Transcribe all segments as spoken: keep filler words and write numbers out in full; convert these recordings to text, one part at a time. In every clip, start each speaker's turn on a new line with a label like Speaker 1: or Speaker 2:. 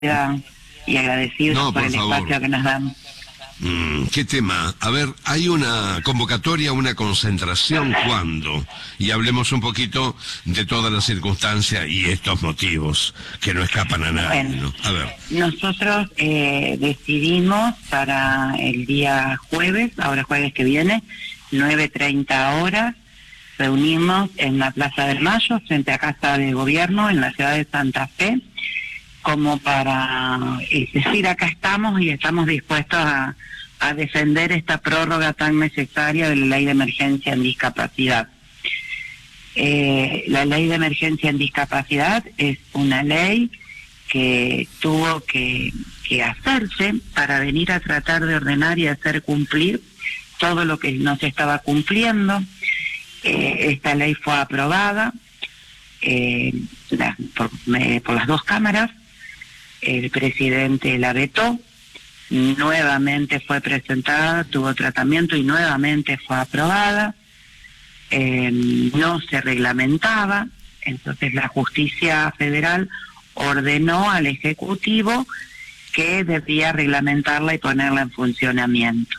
Speaker 1: y agradecidos
Speaker 2: no,
Speaker 1: por, por el
Speaker 2: favor.
Speaker 1: espacio que nos dan.
Speaker 2: Mm, ¿Qué tema? A ver, ¿hay una convocatoria, una concentración? ¿Cuándo? Y hablemos un poquito de todas las circunstancias y estos motivos que no escapan a nadie,
Speaker 1: Bueno,
Speaker 2: ¿no? A ver.
Speaker 1: Nosotros eh, decidimos para el día jueves, ahora jueves que viene, nueve treinta horas, reunimos en la Plaza del Mayo, frente a Casa de Gobierno, en la ciudad de Santa Fe, como para es decir, acá estamos y estamos dispuestos a, a defender esta prórroga tan necesaria de la Ley de Emergencia en Discapacidad. Eh, la Ley de Emergencia en Discapacidad es una ley que tuvo que, que hacerse para venir a tratar de ordenar y hacer cumplir todo lo que no se estaba cumpliendo. Eh, esta ley fue aprobada eh, la, por, me, por las dos cámaras. El presidente la vetó, nuevamente fue presentada, tuvo tratamiento y nuevamente fue aprobada. Eh, no se reglamentaba, entonces la justicia federal ordenó al Ejecutivo que debía reglamentarla y ponerla en funcionamiento.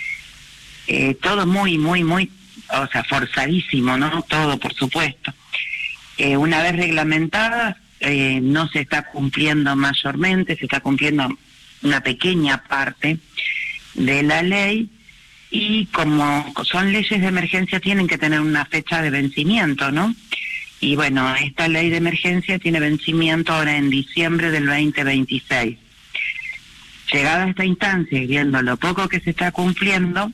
Speaker 1: Eh, todo muy, muy, muy, o sea, forzadísimo, ¿no? Todo, por supuesto. Eh, una vez reglamentada, Eh, no se está cumpliendo mayormente, se está cumpliendo una pequeña parte de la ley, y como son leyes de emergencia tienen que tener una fecha de vencimiento, ¿no? Y bueno, esta ley de emergencia tiene vencimiento ahora en diciembre del veinte veintiséis. Llegada a esta instancia y viendo lo poco que se está cumpliendo,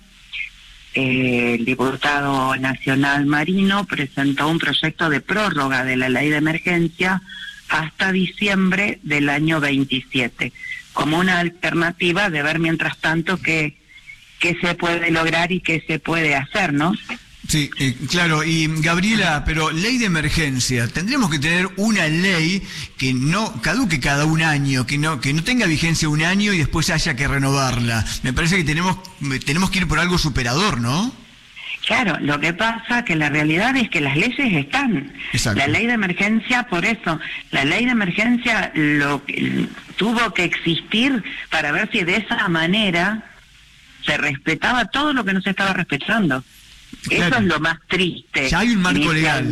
Speaker 1: eh, el diputado nacional Marino presentó un proyecto de prórroga de la ley de emergencia hasta diciembre del año veintisiete, como una alternativa de ver mientras tanto qué, qué se puede lograr y qué se puede hacer, ¿no?
Speaker 3: Sí, eh, claro. Y Gabriela, pero ley de emergencia, tendríamos que tener una ley que no caduque cada un año, que no que no tenga vigencia un año y después haya que renovarla. Me parece que tenemos tenemos que ir por algo superador, ¿no?
Speaker 1: Claro, lo que pasa que la realidad es que las leyes están. Exacto. La ley de emergencia, por eso, la ley de emergencia lo tuvo que existir para ver si de esa manera se respetaba todo lo que no se estaba respetando. Claro. Eso es lo más triste.
Speaker 3: Ya hay un marco legal.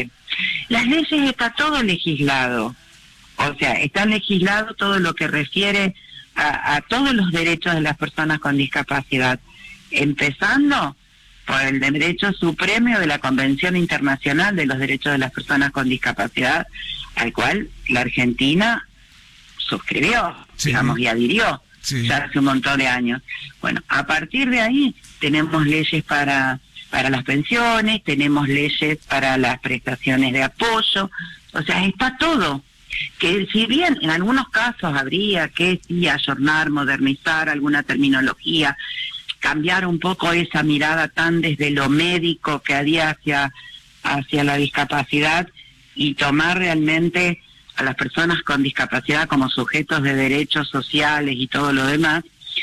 Speaker 1: Las leyes está todo legislado. O sea, está legislado todo lo que refiere a, a todos los derechos de las personas con discapacidad, empezando por el derecho supremo de la Convención Internacional de los Derechos de las Personas con Discapacidad, al cual la Argentina suscribió, sí, digamos, y adhirió, sí, ya hace un montón de años. Bueno, a partir de ahí tenemos leyes para, para las pensiones, tenemos leyes para las prestaciones de apoyo, o sea, está todo. Que si bien en algunos casos habría que sí ayornar, modernizar alguna terminología, cambiar un poco esa mirada tan desde lo médico que había hacia, hacia la discapacidad y tomar realmente a las personas con discapacidad como sujetos de derechos sociales y todo lo demás,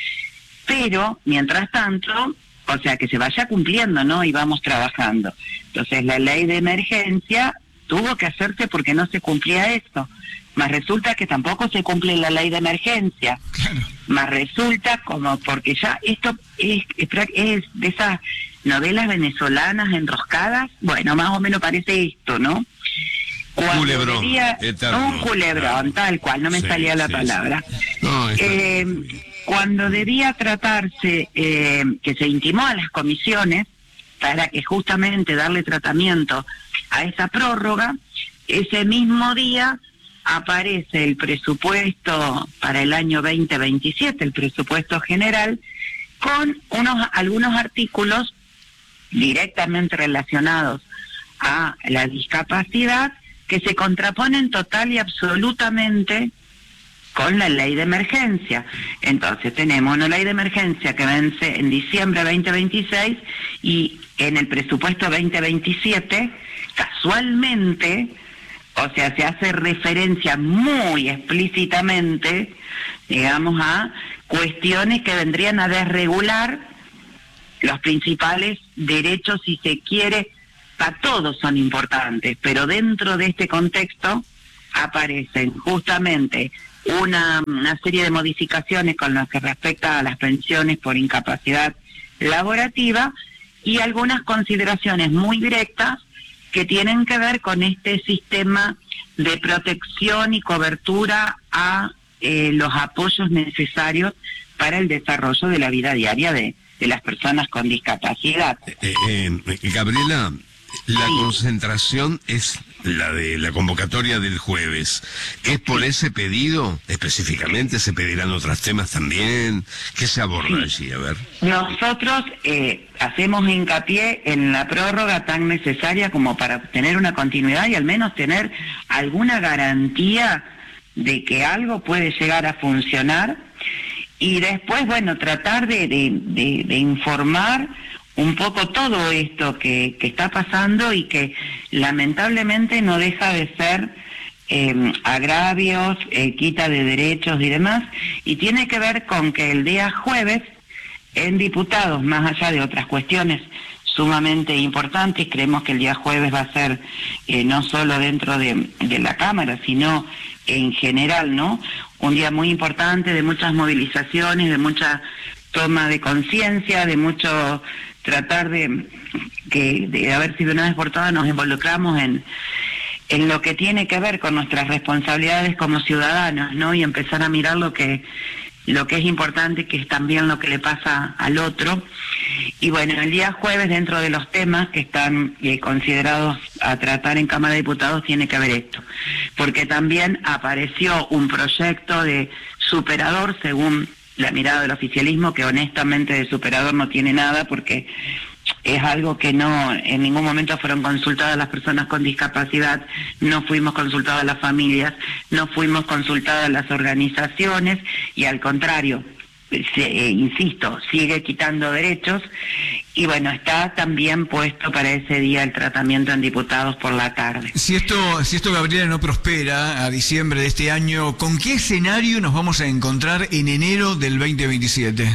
Speaker 1: pero mientras tanto, o sea, que se vaya cumpliendo, ¿no? Y vamos trabajando. Entonces la ley de emergencia tuvo que hacerse porque no se cumplía esto. Más resulta que tampoco se cumple la ley de emergencia. Claro. Más resulta como porque ya esto es, es, es de esas novelas venezolanas enroscadas, bueno, más o menos parece esto, ¿no? Cuando
Speaker 2: culebrón,
Speaker 1: debía,
Speaker 2: eterno,
Speaker 1: un culebrón, claro, tal cual, no me sí, salía la sí, palabra. Sí. No, eh, cuando debía tratarse, eh, que se intimó a las comisiones para que justamente darle tratamiento a esa prórroga, ese mismo día aparece el presupuesto para el año veinte veintisiete, el presupuesto general, con unos algunos artículos directamente relacionados a la discapacidad que se contraponen total y absolutamente con la ley de emergencia. Entonces tenemos una ley de emergencia que vence en diciembre veinte veintiséis y en el presupuesto veinte veintisiete, casualmente, o sea, se hace referencia muy explícitamente, digamos, a cuestiones que vendrían a desregular los principales derechos, si se quiere, para todos son importantes, pero dentro de este contexto aparecen justamente una, una serie de modificaciones con lo que respecta a las pensiones por incapacidad laborativa y algunas consideraciones muy directas que tienen que ver con este sistema de protección y cobertura a eh, los apoyos necesarios para el desarrollo de la vida diaria de, de las personas con discapacidad.
Speaker 2: Eh, eh, Gabriela, la
Speaker 1: Sí.
Speaker 2: concentración es la de la convocatoria del jueves. ¿Es por ese pedido específicamente? ¿Se pedirán otros temas también? ¿Qué se aborda allí? A ver.
Speaker 1: Nosotros eh, hacemos hincapié en la prórroga tan necesaria como para tener una continuidad y al menos tener alguna garantía de que algo puede llegar a funcionar y después, bueno, tratar de, de, de, de informar un poco todo esto que, que está pasando y que lamentablemente no deja de ser eh, agravios, eh, quita de derechos y demás, y tiene que ver con que el día jueves en diputados, más allá de otras cuestiones sumamente importantes, creemos que el día jueves va a ser eh, no solo dentro de, de la Cámara, sino en general, ¿no? Un día muy importante de muchas movilizaciones, de mucha toma de conciencia, de mucho tratar de que de a ver si de una vez por todas nos involucramos en en lo que tiene que ver con nuestras responsabilidades como ciudadanos, ¿no? Y empezar a mirar lo que lo que es importante, que es también lo que le pasa al otro. Y bueno, el día jueves, dentro de los temas que están eh, considerados a tratar en Cámara de Diputados, tiene que haber esto, porque también apareció un proyecto de superador, según la mirada del oficialismo, que honestamente de superador no tiene nada, porque es algo que no, en ningún momento fueron consultadas las personas con discapacidad, no fuimos consultadas las familias, no fuimos consultadas las organizaciones, y al contrario, se, eh, insisto, sigue quitando derechos, y bueno, está también puesto para ese día el tratamiento en diputados por la tarde.
Speaker 3: Si esto, si esto, Gabriela, no prospera a diciembre de este año, ¿con qué escenario nos vamos a encontrar en enero del veinte veintisiete?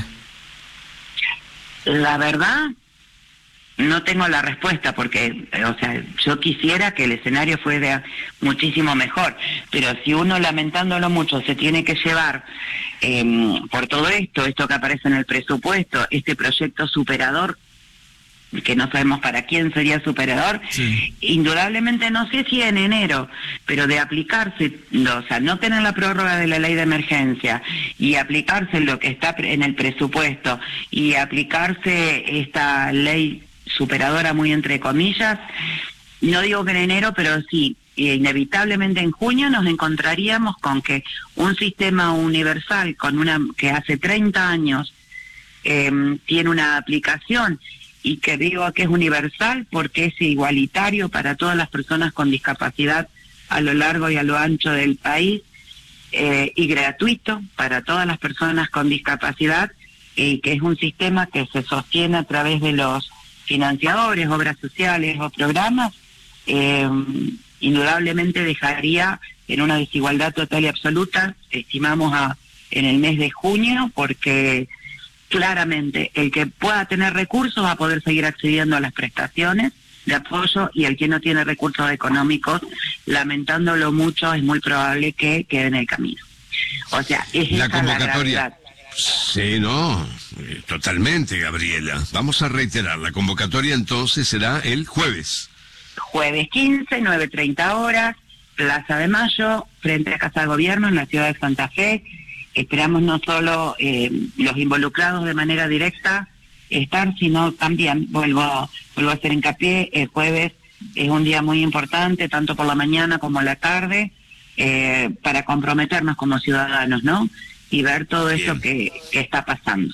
Speaker 1: La verdad, no tengo la respuesta porque, o sea, yo quisiera que el escenario fuera muchísimo mejor, pero si uno, lamentándolo mucho, se tiene que llevar eh, por todo esto, esto que aparece en el presupuesto, este proyecto superador, que no sabemos para quién sería superador, sí. Indudablemente no sé si en enero, pero de aplicarse, no, o sea, no tener la prórroga de la ley de emergencia y aplicarse lo que está en el presupuesto y aplicarse esta ley superadora, muy entre comillas, no digo que en enero, pero sí, inevitablemente en junio nos encontraríamos con que un sistema universal con una que hace treinta años eh, tiene una aplicación, y que digo que es universal porque es igualitario para todas las personas con discapacidad a lo largo y a lo ancho del país, eh, y gratuito para todas las personas con discapacidad, y eh, que es un sistema que se sostiene a través de los financiadores, obras sociales o programas, eh, indudablemente dejaría en una desigualdad total y absoluta, estimamos a en el mes de junio, porque claramente el que pueda tener recursos va a poder seguir accediendo a las prestaciones de apoyo, y el que no tiene recursos económicos, lamentándolo mucho, es muy probable que quede en el camino. O sea, es
Speaker 2: la
Speaker 1: esa
Speaker 2: convocatoria.
Speaker 1: La
Speaker 2: Sí, no, totalmente, Gabriela. Vamos a reiterar, la convocatoria entonces será el jueves.
Speaker 1: Jueves quince, nueve treinta horas, Plaza de Mayo, frente a Casa de Gobierno en la ciudad de Santa Fe. Esperamos no solo eh, los involucrados de manera directa estar, sino también, vuelvo, vuelvo a hacer hincapié, el jueves es un día muy importante, tanto por la mañana como la tarde, eh, para comprometernos como ciudadanos, ¿no? Y ver todo Bien. Eso que, que está pasando.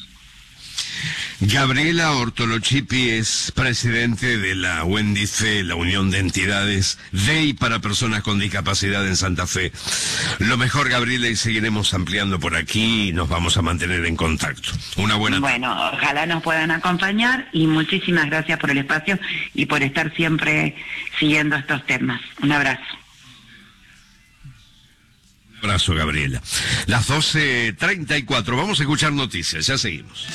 Speaker 2: Gabriela Ortolochipi es presidente de la UNDIFE, la Unión de Entidades de y para Personas con Discapacidad en Santa Fe. Lo mejor, Gabriela, y seguiremos ampliando por aquí y nos vamos a mantener en contacto. Una buena tarde.
Speaker 1: Bueno, ojalá nos puedan acompañar y muchísimas gracias por el espacio y por estar siempre siguiendo estos temas. Un abrazo.
Speaker 2: Un abrazo, Gabriela. Las doce treinta y cuatro, vamos a escuchar noticias, ya seguimos.